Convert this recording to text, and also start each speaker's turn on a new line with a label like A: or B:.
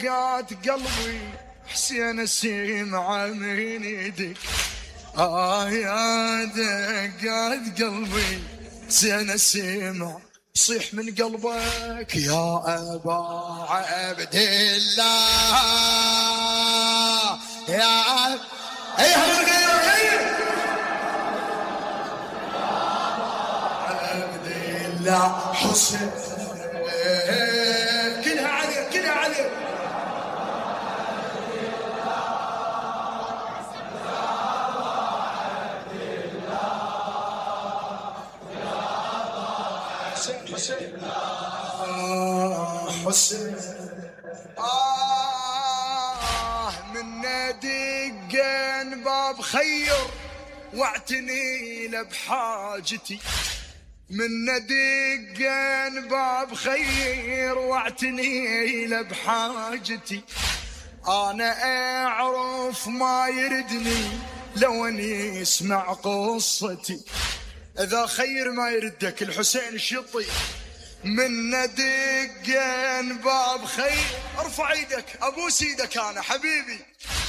A: دقات قلبي حسين سمع من يدك. يا دقات قلبي حسين سمع صيح من قلبك يا أبا عبد الله يا أيها الغير عبد الله حسين كلها عليه كلها عليه. حسين حسين من دقين باب خير واعتني له بحاجتي. من دقين باب خير واعتني له بحاجتي. انا اعرف ما يردني لو اني يسمع قصتي. اذا خير ما يردك الحسين الشطي. من دقين باب خير ارفع ايدك ابوس ايدك انا حبيبي.